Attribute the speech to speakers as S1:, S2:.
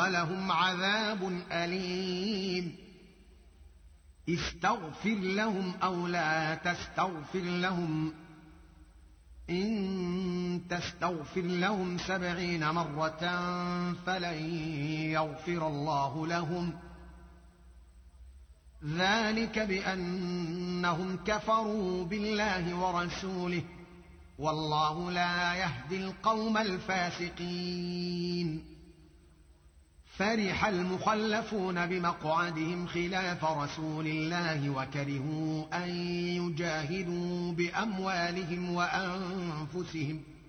S1: ولهم عذاب أليم استغفر لهم أو لا تستغفر لهم إن تستغفر لهم 70 مرة فلن يغفر الله لهم ذلك بأنهم كفروا بالله ورسوله والله لا يهدي القوم الفاسقين فرح المخلفون بمقعدهم خلاف رسول الله وكرهوا أن يجاهدوا بأموالهم وأنفسهم